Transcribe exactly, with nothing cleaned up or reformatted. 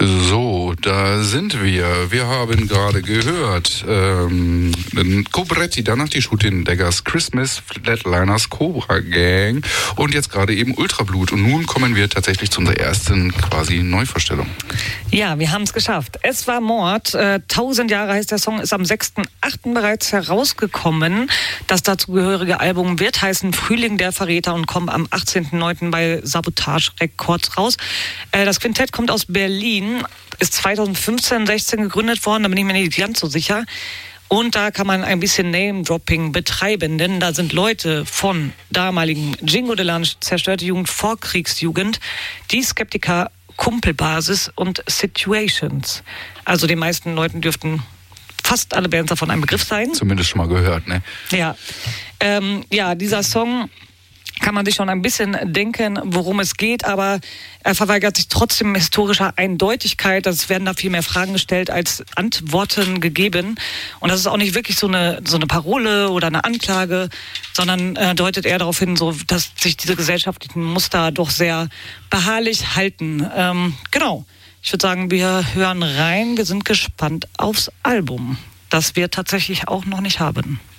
So, da sind wir. Wir haben gerade gehört, ähm, Cobretti, danach die Shooting Daggers, Christmas, Flatliners, Cobra Gang und jetzt gerade eben Ultrablut. Und nun kommen wir tatsächlich zu unserer ersten quasi Neuvorstellung. Ja, wir haben es geschafft. Es war Mord. Äh, Tausend Jahre heißt der Song, ist am sechsten achten bereits herausgekommen. Das dazugehörige Album wird heißen Frühling der Verräter und kommt am achtzehnten neunten bei Sabotage Records raus. Äh, das Quintett kommt aus Berlin, ist zweitausendfünfzehn, sechzehn gegründet worden, da bin ich mir nicht ganz so sicher. Und da kann man ein bisschen Name-Dropping betreiben, denn da sind Leute von damaligen Jingo Delange, Zerstörte Jugend, Vorkriegsjugend, die Skeptiker, Kumpelbasis und Situations. Also den meisten Leuten dürften fast alle Bands davon ein Begriff sein. Zumindest schon mal gehört, ne? Ja, ähm, ja, dieser Song kann man sich schon ein bisschen denken, worum es geht, aber er verweigert sich trotzdem historischer Eindeutigkeit. Es werden da viel mehr Fragen gestellt als Antworten gegeben. Und das ist auch nicht wirklich so eine, so eine Parole oder eine Anklage, sondern äh, deutet eher darauf hin, so, dass sich diese gesellschaftlichen Muster doch sehr beharrlich halten. Ähm, genau. Ich würde sagen, wir hören rein. Wir sind gespannt aufs Album, das wir tatsächlich auch noch nicht haben.